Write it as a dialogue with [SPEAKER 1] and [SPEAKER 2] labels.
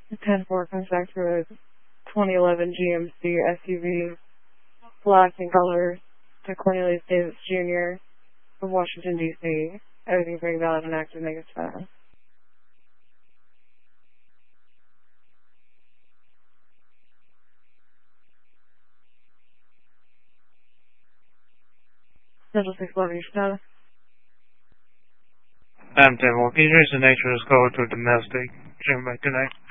[SPEAKER 1] 10-4 comes back to a 2011 GMC SUV, black in color, to Cornelius Davis Jr. of Washington, D.C. Everything being valid and active negative status. Central 611, status.
[SPEAKER 2] I'm 10-4. Can you trace the nature of this call to domestic? Good night.